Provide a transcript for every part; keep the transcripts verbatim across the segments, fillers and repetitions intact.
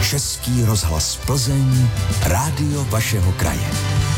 Český rozhlas Plzeň, rádio vašeho kraje.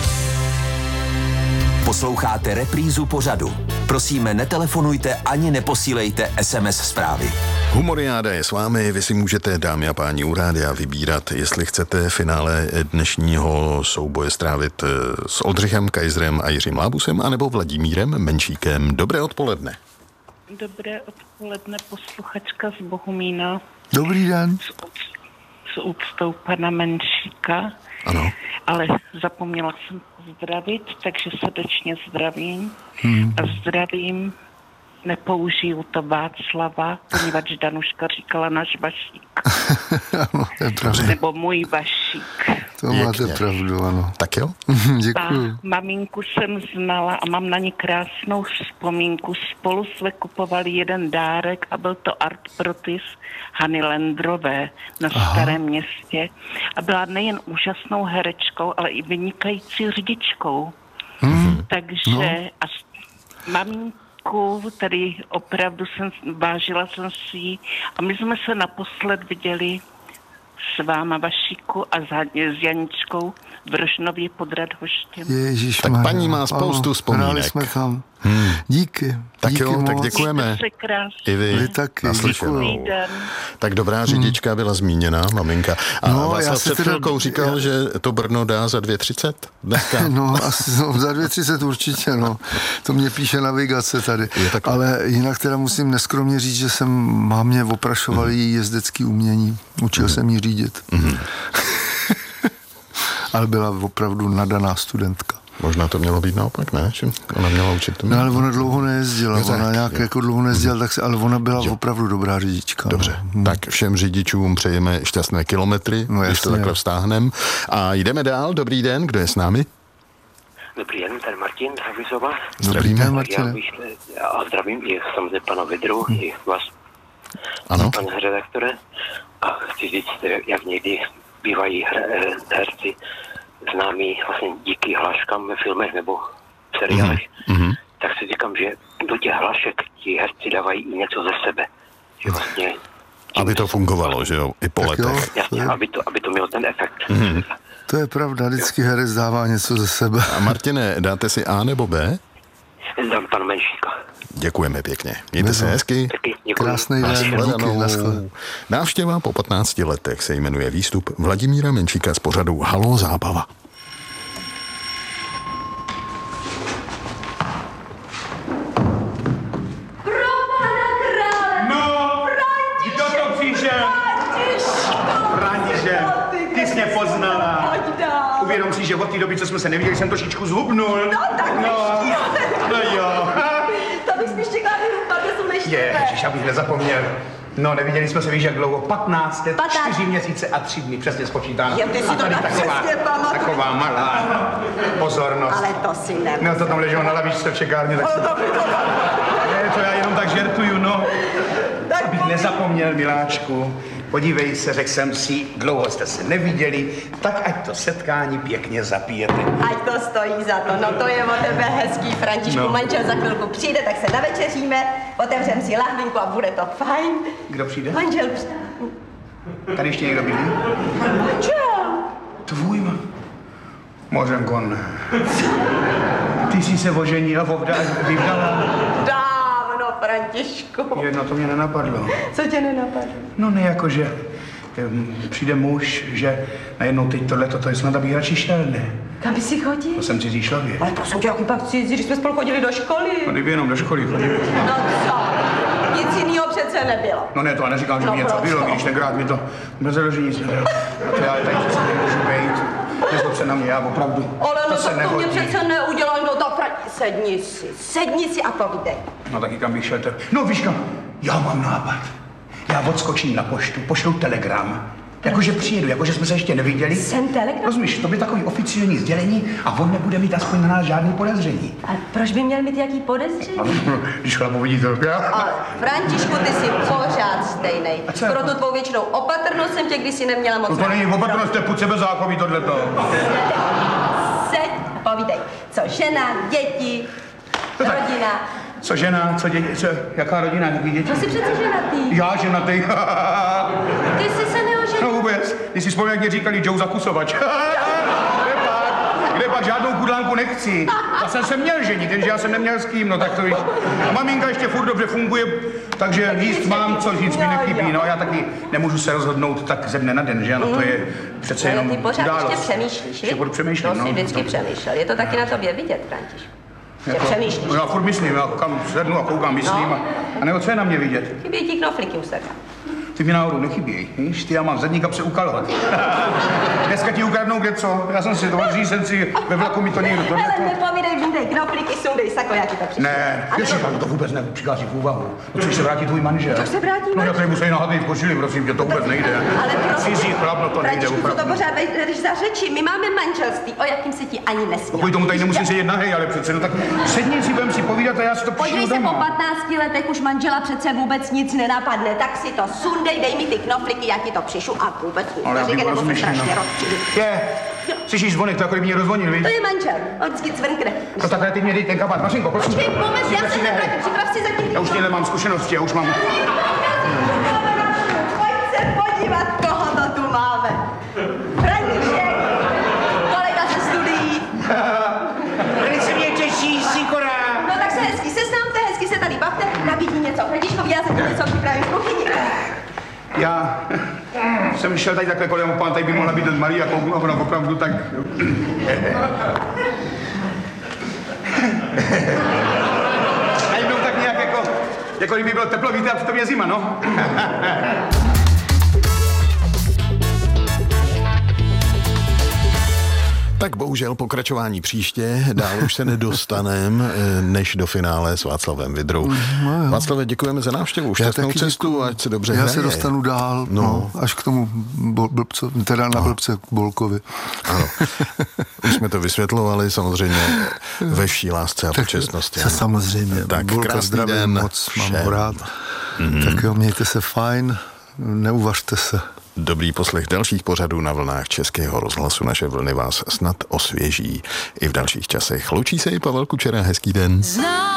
Posloucháte reprízu pořadu. Prosíme, netelefonujte ani neposílejte es em es zprávy. Humoriáda je s vámi, vy si můžete, dámy a páni, u rádia vybírat, jestli chcete finále dnešního souboje strávit s Oldřichem Kajzrem a Jiřím Lábusem, anebo Vladimírem Menšíkem. Dobré odpoledne. Dobré odpoledne, posluchačka z Bohumína. Dobrý den. S, s úctou pana Menšíka. Ano. Ale zapomněla jsem pozdravit, takže srdečně zdravím. Hmm. A zdravím, nepoužiju to Václava, poněvadž Danuška říkala náš Vašík. Ano, to je pravda. Nebo můj Vašík. To máte pravdu, ano. Tak jo? Děkuju. A maminku jsem znala a mám na ní krásnou vzpomínku. Spolu jsme kupovali jeden dárek a byl to Art Protis Hany Lendrové na Aha. Starém Městě. A byla nejen úžasnou herečkou, ale i vynikající řidičkou. Hmm. Takže no. a maminku, tady opravdu jsem, vážila jsem si ji a my jsme se naposled viděli s váma, Vašíku, a s Janičkou v Rožnově pod Radhoštěm. Ježišmarja. Tak paní má spoustu vzpomínek. Hráli jsme tam. Hmm. Díky. Tak díky jo, moc. tak děkujeme. I vy. Vy taky. Naslyšenou. Tak dobrá řidička byla zmíněna, maminka. A no, Václav před teda, chvilkou říkal, já... že to Brno dá za dvě třicet dneska. No, asi, no, za dvě třicet určitě, no. To mě píše navigace tady. Ale jinak teda musím neskromně říct, že jsem mámě oprašoval její jezdecký umění. Učil mm. jsem jí řídit. Mm. Ale byla opravdu nadaná studentka. Možná to mělo být naopak, ne? Že ona měla učit to. No, ale ona dlouho nejezdila. No, ona nějak je. jako dlouho nejezdila, tak se, ale ona byla jo. opravdu dobrá řidička. Dobře, no. tak všem řidičům přejeme šťastné kilometry, no, když to takhle vztáhnem. A jdeme dál. Dobrý den, kdo je s námi? Dobrý den, tady Martin Havizova. Dobrý den, Martin. Já, bych, já zdravím i samozřejmě pana Vidru, hmm. i vás, ano. pane redaktore. A chci říct, jak někdy bývají her, herci známí vlastně díky hláškám ve filmech nebo seriálech, mm-hmm. tak si říkám, že do těch hlášek ti herci dávají i něco ze sebe. Že vlastně aby to fungovalo, že jo, i po tak letech. Jo, jasně, aby to, aby to mělo ten efekt. Mm-hmm. To je pravda, vždycky herec dává něco ze sebe. A Martine, dáte si A nebo B? Dám pan Menšíka. Děkujeme pěkně. Mějte se hezky. Krásný den. Díky, návštěva po patnácti letech se jmenuje výstup Vladimíra Menšíka z pořadu Haló zábava. Pro pana krále! No, kdo to přišel? František, ty jsi mě poznala. Uvědom si, že od té doby, co jsme se neviděli, jsem trošičku zhubnul. No, tak no, no jo. To bych spíš čekala, že jsou neštěvé. Ježiš, abych nezapomněl. No, neviděli jsme se, víš, jak dlouho? patnáct let, čtyři měsíce a tři dny, přesně spočítáno. Jo, ty si a to tady tak taková, přesně pamatuju. taková malá pozornost. Ale to si nemůžu. No, to tam leželo na lavičce v čekárně, tak si... Ne, to já jenom tak žertuju, no. Tak abych nezapomněl, miláčku. Podívej se, řekl jsem si, dlouho jste se neviděli, tak ať to setkání pěkně zapijete. Ať to stojí za to, no to je od tebe hezký, Františku, no. Manžel za chvilku přijde, tak se navečeříme, otevřem si lahvinku a bude to fajn. Kdo přijde? Manžel přijde. Tady ještě někdo bydlí? Manžel. Tvůj ma... Mořenko, ne. Ty jsi se oženila, vyvdala. Dávno, Františku. Jedno, to mě nenapadlo. Co tě nenapadlo? No ne, jakože přijde muž, že najednou teď tohleto, to je snad, abych radši šel, ne? Kam by si chodil? To jsem cizí člověk. Ale prosím tě, jaký pak cizí, když jsme spolu chodili do školy. No kdyby jenom do školy chodili. No co? Nic jinýho přece nebylo. No ne, to já neříkám, že no, mi něco bylo, když tenkrát mi to bezaloží nic nebylo. A to já tady přece nemůžu být. Nezlob se na mě, já opravdu. Ale no, to se tak to mě nehodí. přece neudělal, no tak sedni si, sedni si a povídej. No taky kam bych šel te... No víš kam, já mám nápad. Já odskočím na poštu, pošlu telegram. Jakože přijedu, jakože jsme se ještě neviděli. Jsem telegram? Rozumíš, to by takový oficiální sdělení a on nebude mít aspoň na nás žádný podezření. A proč by měl mít jaký podezření? No, když chlapu vidí to, já. Ale Františku, ty jsi pořád stejnej. Pro tu tvou většinou opatrnost jsem tě kdysi neměla moc. No to není opatrnost, to je půd sebezákoví tohleto. Seď, povídej, co žena, děti, no rodina. Co žena, co děti, co, jaká rodina, jaký děti? To jsi přece ženatý. Já ženatý. Ty jsi se neoženil. No vůbec, Ty si vzpomněl, jak mě říkali Joe Zakusovač. Kde pak? Kde pak? Žádnou kudlánku nechci. Já jsem se měl ženit, jenže já jsem neměl s kým, no tak to víš. A maminka ještě furt dobře funguje, takže jíst mám, co nic mi nechybí. No a já taky nemůžu se rozhodnout tak ze dne na den, že ano, to je přece jenom Ty pořád událost. ještě přemýšlíš, Ještě budu přemýšlet, to no. jsi vždycky přemýšlel. Je to taky na tobě vidět, Františku. Že přemýšlíš. No já furt myslím, já kam sednu a koukám, myslím. No. A, a nebo co je na mě vidět? Chybí ti knoflíky u sebe. Ty mi náhodou nechybějí, víš? Ty já mám zadní kapse u kalhot. Dneska ti ukradnou kde co? Já jsem si to jsem si ve vlaku mi to někdo to Ale nepovídej, vydej knoflíky, sundej sako, já ti to přišel. Ne, ještě to vůbec nepřichází v úvahu. No co, se vrátí tvůj manžel? Co se vrátí No já manžel? tady musím nahatý v košili, prosím tě, to vůbec nejde. Ale prosím, Cizí chlap, no to nejde Františku, co to opravdu. pořád vedeš za řeči? My máme manželství, o jakým se ti ani nesmí. Kvůli tomu tady nemusím sedět nahej, ale přece no tak sedni si, budem si povídat a já si to Podívej přijdu se, po doma. patnácti letech už manžela přece vůbec nic nenapadne, tak si to sundej, dej mi ty knoflíky, já ti to přišu a vůbec nic Ale já neříkej, bych nebo se rozmyšlím, strašně no. rozčilí. Je, slyšíš zvonek, to jako kdyby mě rozvonil, víš? To je manžel, on vždycky cvrkne. No takhle ty mě dej ten kabát, Mařinko, prosím. Počkej, moment, já se nevrátím, připrav si zatím. Já už tě nemám zkušenosti, já už mám... Pojď se podívat, koho to tu máme. František, kolega ze studií. Velice mě těší, Sikora. No tak se hezky seznámte, hezky se tady bavte, nabídni něco. Františkovi, já se ti něco připravím v kuchyni. Já jsem šel tady takhle kolem pán, tady by mohla být malý, jako ona opravdu tak... Najednou tak nějak jako, jako kdyby bylo teplo, víte, a přitom je zima, no. Tak bohužel pokračování příště, dál už se nedostanem, než do finále s Václavem Vydrou. No, jo. Václave, děkujeme za návštěvu, šťastnou cestu, ať se dobře Já hraje. se dostanu dál, no. No, až k tomu bol, blbco, teda na blbce k Bolkovi. Ano. Už jsme to vysvětlovali, samozřejmě ve vší lásce a počestnosti. Se samozřejmě. Tak Bolka krásný zdravím den moc, mám všem. ho rád. Mm-hmm. Tak jo, mějte se fajn, neuvažte se. Dobrý poslech dalších pořadů na vlnách Českého rozhlasu. Naše vlny vás snad osvěží i v dalších časech. Loučí se i Pavel Kučera, hezký den.